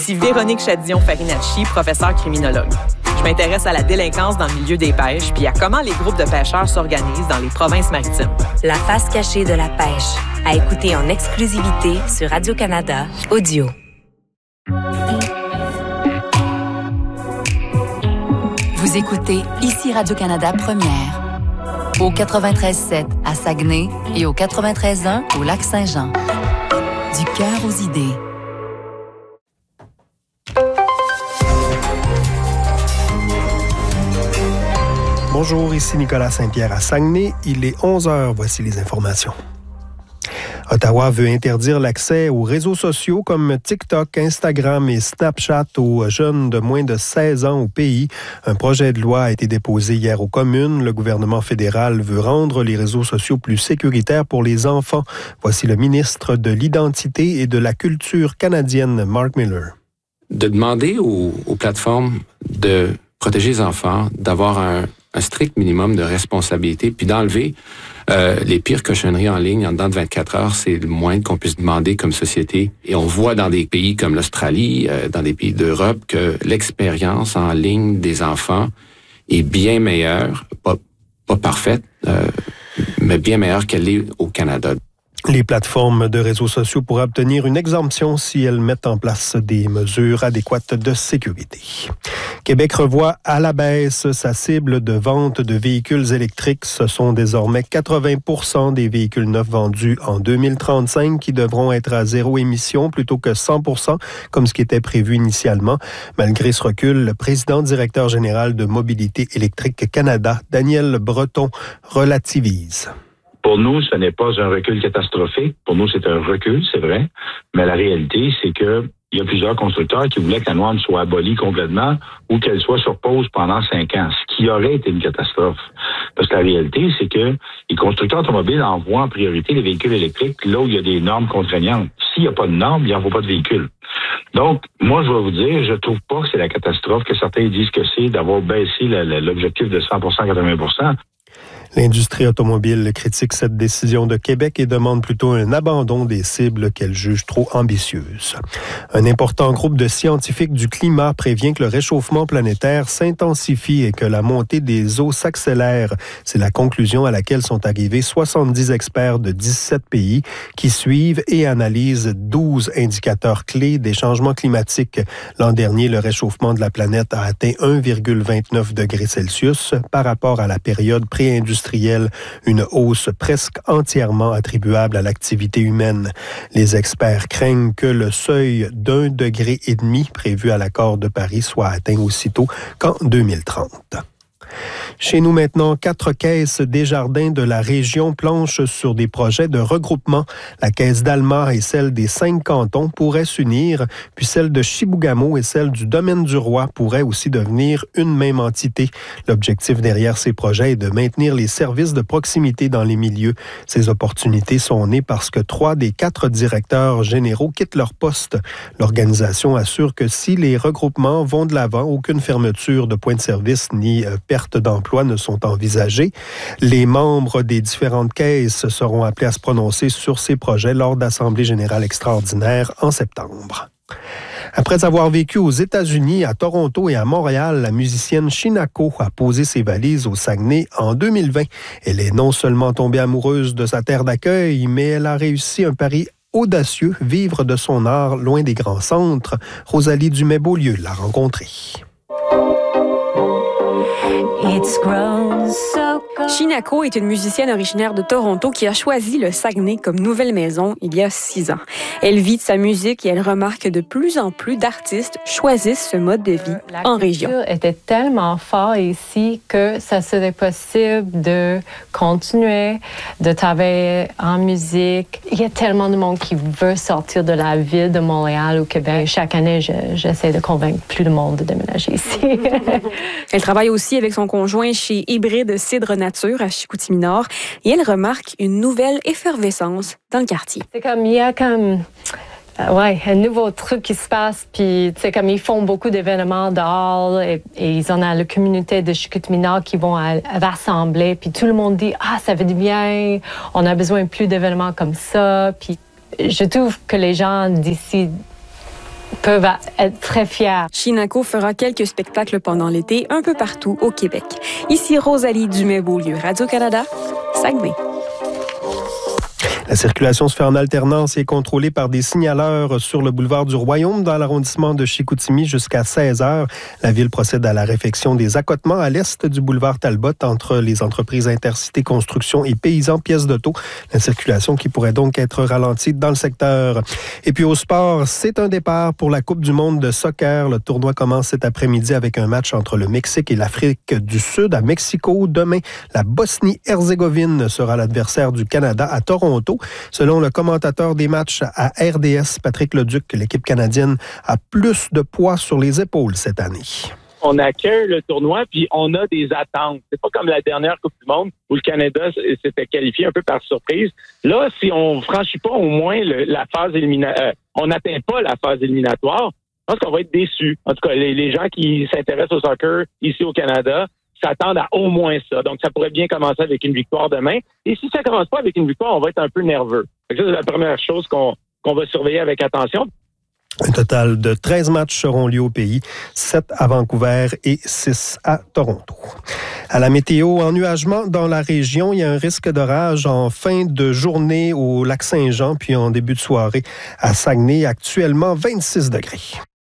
Ici Véronique Chadillon-Farinacci, professeure criminologue. Je m'intéresse à la délinquance dans le milieu des pêches puis à comment les groupes de pêcheurs s'organisent dans les provinces maritimes. La face cachée de la pêche, à écouter en exclusivité sur Radio-Canada Audio. Vous écoutez ici Radio-Canada Première, au 93.7 à Saguenay et au 93.1 au Lac-Saint-Jean. Du cœur aux idées. Bonjour, ici Nicolas Saint-Pierre à Saguenay. Il est 11h, voici les informations. Ottawa veut interdire l'accès aux réseaux sociaux comme TikTok, Instagram et Snapchat aux jeunes de moins de 16 ans au pays. Un projet de loi a été déposé hier aux communes. Le gouvernement fédéral veut rendre les réseaux sociaux plus sécuritaires pour les enfants. Voici le ministre de l'Identité et de la Culture canadienne, Mark Miller. De demander aux plateformes de protéger les enfants, d'avoir un strict minimum de responsabilité, puis d'enlever les pires cochonneries en ligne en dedans de 24 heures, c'est le moins qu'on puisse demander comme société. Et on voit dans des pays comme l'Australie, dans des pays d'Europe, que l'expérience en ligne des enfants est bien meilleure, pas parfaite, mais bien meilleure qu'elle est au Canada. Les plateformes de réseaux sociaux pourraient obtenir une exemption si elles mettent en place des mesures adéquates de sécurité. Québec revoit à la baisse sa cible de vente de véhicules électriques. Ce sont désormais 80% des véhicules neufs vendus en 2035 qui devront être à zéro émission plutôt que 100%, comme ce qui était prévu initialement. Malgré ce recul, le président-directeur général de Mobilité électrique Canada, Daniel Breton, relativise. Pour nous, ce n'est pas un recul catastrophique. Pour nous, c'est un recul, c'est vrai. Mais la réalité, c'est que il y a plusieurs constructeurs qui voulaient que la norme soit abolie complètement ou qu'elle soit sur pause pendant 5 ans, ce qui aurait été une catastrophe. Parce que la réalité, c'est que les constructeurs automobiles envoient en priorité les véhicules électriques là où il y a des normes contraignantes. S'il n'y a pas de normes, il n'y envoie pas de véhicules. Donc, moi, je vais vous dire, je trouve pas que c'est la catastrophe que certains disent que c'est d'avoir baissé l'objectif de 100% à 80%. L'industrie automobile critique cette décision de Québec et demande plutôt un abandon des cibles qu'elle juge trop ambitieuses. Un important groupe de scientifiques du climat prévient que le réchauffement planétaire s'intensifie et que la montée des eaux s'accélère. C'est la conclusion à laquelle sont arrivés 70 experts de 17 pays qui suivent et analysent 12 indicateurs clés des changements climatiques. L'an dernier, le réchauffement de la planète a atteint 1,29 degrés Celsius par rapport à la période pré-industrielle, une hausse presque entièrement attribuable à l'activité humaine. Les experts craignent que le seuil d'1,5 degré prévu à l'accord de Paris soit atteint aussitôt qu'en 2030. Chez nous maintenant, 4 caisses Desjardins de la région planchent sur des projets de regroupement. La caisse d'Alma et celle des 5 cantons pourraient s'unir, puis celle de Chibougamau et celle du Domaine du Roi pourraient aussi devenir une même entité. L'objectif derrière ces projets est de maintenir les services de proximité dans les milieux. Ces opportunités sont nées parce que 3 des 4 directeurs généraux quittent leur poste. L'organisation assure que si les regroupements vont de l'avant, aucune fermeture de points de service ni perte d'emploi ne sont envisagées. Les membres des différentes caisses seront appelés à se prononcer sur ces projets lors d'assemblées générales extraordinaires en septembre. Après avoir vécu aux États-Unis, à Toronto et à Montréal, la musicienne Shinako a posé ses valises au Saguenay en 2020. Elle est non seulement tombée amoureuse de sa terre d'accueil, mais elle a réussi un pari audacieux, vivre de son art loin des grands centres. Rosalie Dumais-Beaulieu l'a rencontrée. Shinako est une musicienne originaire de Toronto qui a choisi le Saguenay comme nouvelle maison il y a 6 ans. Elle vit de sa musique et elle remarque que de plus en plus d'artistes choisissent ce mode de vie en région. La culture était tellement fort ici que ça serait possible de continuer de travailler en musique. Il y a tellement de monde qui veut sortir de la ville de Montréal ou Québec. Chaque année, j'essaie de convaincre plus de monde de déménager ici. Elle travaille aussi avec son conjoint chez Hybride Cidre Nature à Chicoutimi-Nord et elle remarque une nouvelle effervescence dans le quartier. C'est comme, il y a comme... un nouveau truc qui se passe, puis tu sais, comme ils font beaucoup d'événements dehors et ils ont la communauté de Chicoutimi-Nord qui vont rassembler, puis tout le monde dit « Ah, ça fait du bien, on a besoin de plus d'événements comme ça », puis je trouve que les gens d'ici peuvent être très fiers. Chinaco fera quelques spectacles pendant l'été un peu partout au Québec. Ici Rosalie Dumais-Beaulieu, Radio-Canada, Saguenay. La circulation se fait en alternance et est contrôlée par des signaleurs sur le boulevard du Royaume dans l'arrondissement de Chicoutimi jusqu'à 16 heures. La ville procède à la réfection des accotements à l'est du boulevard Talbot entre les entreprises Intercité Construction et Paysans Pièces d'auto. La circulation qui pourrait donc être ralentie dans le secteur. Et puis au sport, c'est un départ pour la Coupe du monde de soccer. Le tournoi commence cet après-midi avec un match entre le Mexique et l'Afrique du Sud à Mexico. Demain, la Bosnie-Herzégovine sera l'adversaire du Canada à Toronto. Selon le commentateur des matchs à RDS, Patrick Leduc, l'équipe canadienne a plus de poids sur les épaules cette année. On accueille le tournoi, puis on a des attentes. C'est pas comme la dernière Coupe du monde où le Canada s'était qualifié un peu par surprise. Là, si on franchit pas au moins la phase éliminatoire, on n'atteint pas la phase éliminatoire, je pense qu'on va être déçus. En tout cas, les gens qui s'intéressent au soccer ici au Canada s'attendent à au moins ça. Donc, ça pourrait bien commencer avec une victoire demain. Et si ça commence pas avec une victoire, on va être un peu nerveux. Donc, ça, c'est la première chose qu'on va surveiller avec attention. Un total de 13 matchs seront liés au pays, 7 à Vancouver et 6 à Toronto. À la météo, ennuagement dans la région, il y a un risque d'orage en fin de journée au Lac-Saint-Jean, puis en début de soirée à Saguenay, actuellement 26 degrés.